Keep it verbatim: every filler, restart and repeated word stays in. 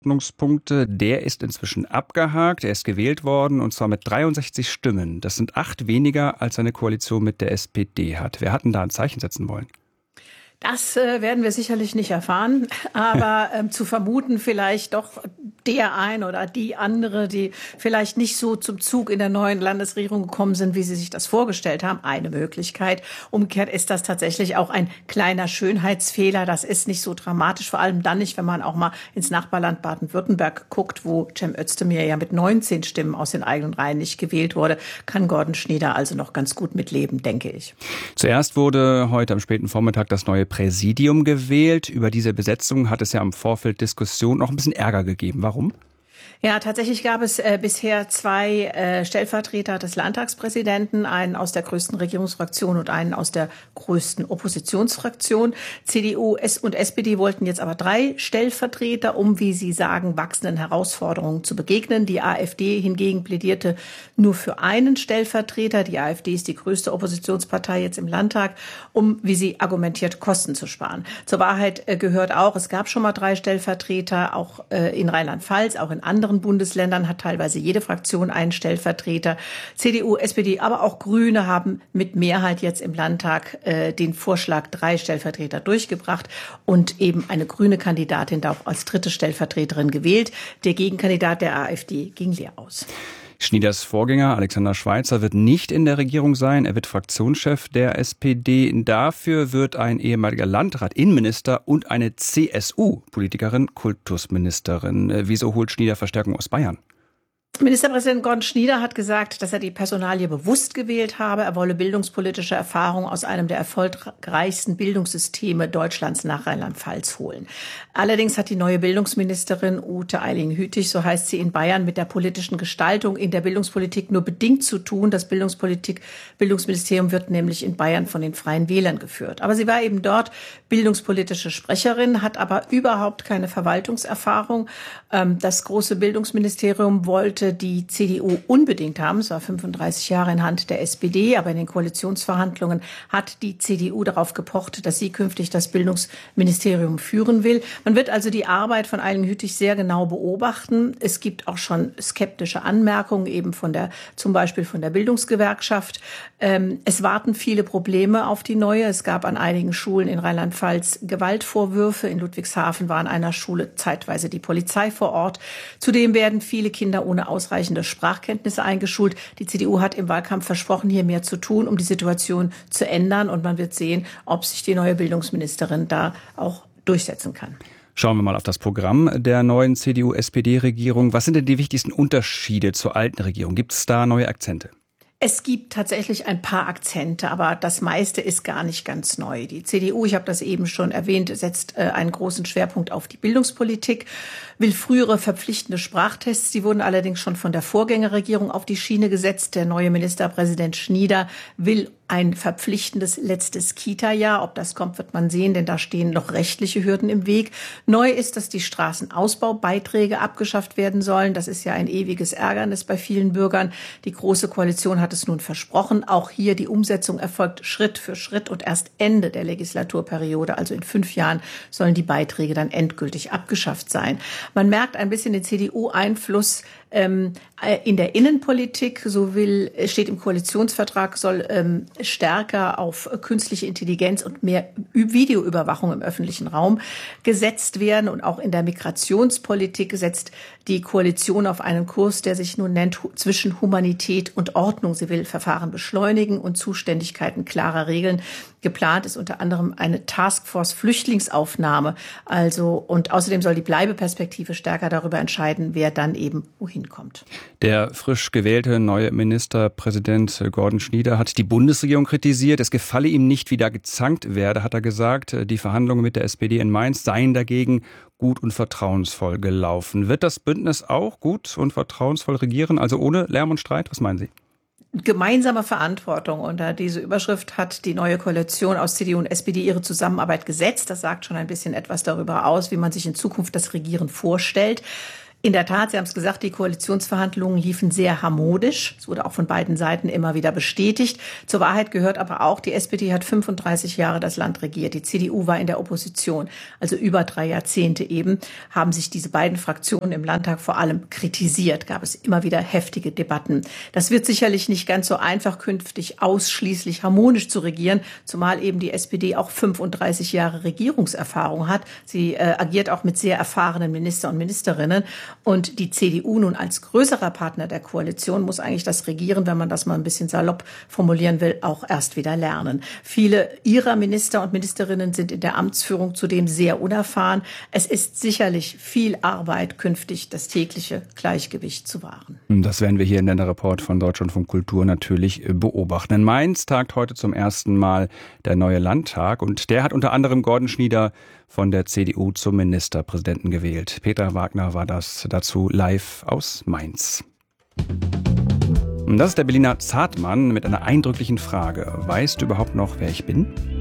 Tagesordnungspunkte. Der ist inzwischen abgehakt. Er ist gewählt worden und zwar mit dreiundsechzig Stimmen. Das sind acht weniger, als seine Koalition mit der S P D hat. Wer hat denn da ein Zeichen setzen wollen? Das äh, werden wir sicherlich nicht erfahren, aber ähm, zu vermuten vielleicht doch der ein oder die andere, die vielleicht nicht so zum Zug in der neuen Landesregierung gekommen sind, wie sie sich das vorgestellt haben. Eine Möglichkeit. Umgekehrt ist das tatsächlich auch ein kleiner Schönheitsfehler. Das ist nicht so dramatisch, vor allem dann nicht, wenn man auch mal ins Nachbarland Baden-Württemberg guckt, wo Cem Özdemir ja mit neunzehn Stimmen aus den eigenen Reihen nicht gewählt wurde. Kann Gordon Schnieder also noch ganz gut mitleben, denke ich. Zuerst wurde heute am späten Vormittag das neue Präsidium gewählt. Über diese Besetzung hat es ja im Vorfeld Diskussion noch ein bisschen Ärger gegeben. Warum? Ja, tatsächlich gab es äh, bisher zwei äh, Stellvertreter des Landtagspräsidenten, einen aus der größten Regierungsfraktion und einen aus der größten Oppositionsfraktion. C D U S und S P D wollten jetzt aber drei Stellvertreter, um, wie sie sagen, wachsenden Herausforderungen zu begegnen. Die AfD hingegen plädierte nur für einen Stellvertreter. Die AfD ist die größte Oppositionspartei jetzt im Landtag, um, wie sie argumentiert, Kosten zu sparen. Zur Wahrheit äh, gehört auch, es gab schon mal drei Stellvertreter, auch äh, in Rheinland-Pfalz, auch in anderen Bundesländern hat teilweise jede Fraktion einen Stellvertreter. C D U, S P D, aber auch Grüne haben mit Mehrheit jetzt im Landtag äh, den Vorschlag drei Stellvertreter durchgebracht und eben eine grüne Kandidatin da auch als dritte Stellvertreterin gewählt. Der Gegenkandidat der AfD ging leer aus. Schnieders Vorgänger Alexander Schweitzer wird nicht in der Regierung sein. Er wird Fraktionschef der S P D. Dafür wird ein ehemaliger Landrat, Innenminister und eine C S U-Politikerin Kultusministerin. Wieso holt Schnieder Verstärkung aus Bayern? Ministerpräsident Gordon Schnieder hat gesagt, dass er die Personalie bewusst gewählt habe. Er wolle bildungspolitische Erfahrung aus einem der erfolgreichsten Bildungssysteme Deutschlands nach Rheinland-Pfalz holen. Allerdings hat die neue Bildungsministerin Ute Eiling-Hütig, so heißt sie in Bayern, mit der politischen Gestaltung in der Bildungspolitik nur bedingt zu tun. Das Bildungspolitik, Bildungsministerium wird nämlich in Bayern von den Freien Wählern geführt. Aber sie war eben dort bildungspolitische Sprecherin, hat aber überhaupt keine Verwaltungserfahrung. Das große Bildungsministerium wollte die C D U unbedingt haben. Es war fünfunddreißig Jahre in Hand der S P D, aber in den Koalitionsverhandlungen hat die C D U darauf gepocht, dass sie künftig das Bildungsministerium führen will. Man wird also die Arbeit von Eiling-Hütig sehr genau beobachten. Es gibt auch schon skeptische Anmerkungen, eben von der, zum Beispiel von der Bildungsgewerkschaft. Es warten viele Probleme auf die neue. Es gab an einigen Schulen in Rheinland-Pfalz Gewaltvorwürfe. In Ludwigshafen war an einer Schule zeitweise die Polizei vor Ort. Zudem werden viele Kinder ohne ausreichende Sprachkenntnisse eingeschult. Die C D U hat im Wahlkampf versprochen, hier mehr zu tun, um die Situation zu ändern. Und man wird sehen, ob sich die neue Bildungsministerin da auch durchsetzen kann. Schauen wir mal auf das Programm der neuen C D U S P D-Regierung. Was sind denn die wichtigsten Unterschiede zur alten Regierung? Gibt es da neue Akzente? Es gibt tatsächlich ein paar Akzente, aber das meiste ist gar nicht ganz neu. Die C D U, ich habe das eben schon erwähnt, setzt äh, einen großen Schwerpunkt auf die Bildungspolitik, will frühere verpflichtende Sprachtests. Die wurden allerdings schon von der Vorgängerregierung auf die Schiene gesetzt. Der neue Ministerpräsident Schnieder will ein verpflichtendes letztes Kita-Jahr. Ob das kommt, wird man sehen, denn da stehen noch rechtliche Hürden im Weg. Neu ist, dass die Straßenausbaubeiträge abgeschafft werden sollen. Das ist ja ein ewiges Ärgernis bei vielen Bürgern. Die Große Koalition hat es nun versprochen. Auch hier die Umsetzung erfolgt Schritt für Schritt und erst Ende der Legislaturperiode, also in fünf Jahren, sollen die Beiträge dann endgültig abgeschafft sein. Man merkt ein bisschen den C D U-Einfluss ähm, in der Innenpolitik. So will, steht im Koalitionsvertrag, soll ähm, stärker auf künstliche Intelligenz und mehr Videoüberwachung im öffentlichen Raum gesetzt werden. Und auch in der Migrationspolitik setzt die Koalition auf einen Kurs, der sich nun nennt, zwischen Humanität und Ordnung. Sie will Verfahren beschleunigen und Zuständigkeiten klarer regeln. Geplant ist unter anderem eine Taskforce Flüchtlingsaufnahme. Also, und außerdem soll die Bleibeperspektive stärker darüber entscheiden, wer dann eben wohin kommt. Der frisch gewählte neue Ministerpräsident Gordon Schnieder hat die Bundesregierung kritisiert. Es gefalle ihm nicht, wie da gezankt werde, hat er gesagt. Die Verhandlungen mit der S P D in Mainz seien dagegen gut und vertrauensvoll gelaufen. Wird das Bündnis auch gut und vertrauensvoll regieren, also ohne Lärm und Streit? Was meinen Sie? Gemeinsame Verantwortung. Unter diese Überschrift hat die neue Koalition aus C D U und S P D ihre Zusammenarbeit gesetzt. Das sagt schon ein bisschen etwas darüber aus, wie man sich in Zukunft das Regieren vorstellt. In der Tat, Sie haben es gesagt, die Koalitionsverhandlungen liefen sehr harmonisch. Es wurde auch von beiden Seiten immer wieder bestätigt. Zur Wahrheit gehört aber auch, die S P D hat fünfunddreißig Jahre das Land regiert. Die C D U war in der Opposition, also über drei Jahrzehnte eben, haben sich diese beiden Fraktionen im Landtag vor allem kritisiert. Gab es immer wieder heftige Debatten. Das wird sicherlich nicht ganz so einfach, künftig ausschließlich harmonisch zu regieren, zumal eben die S P D auch fünfunddreißig Jahre Regierungserfahrung hat. Sie äh, agiert auch mit sehr erfahrenen Minister und Ministerinnen. Und die C D U nun als größerer Partner der Koalition muss eigentlich das Regieren, wenn man das mal ein bisschen salopp formulieren will, auch erst wieder lernen. Viele ihrer Minister und Ministerinnen sind in der Amtsführung zudem sehr unerfahren. Es ist sicherlich viel Arbeit, künftig das tägliche Gleichgewicht zu wahren. Das werden wir hier in der Report von Deutschlandfunk Kultur natürlich beobachten. In Mainz tagt heute zum ersten Mal der neue Landtag und der hat unter anderem Gordon Schnieder von der C D U zum Ministerpräsidenten gewählt. Peter Wagner war das dazu live aus Mainz. Und das ist der Berliner Zartmann mit einer eindrücklichen Frage. Weißt du überhaupt noch, wer ich bin?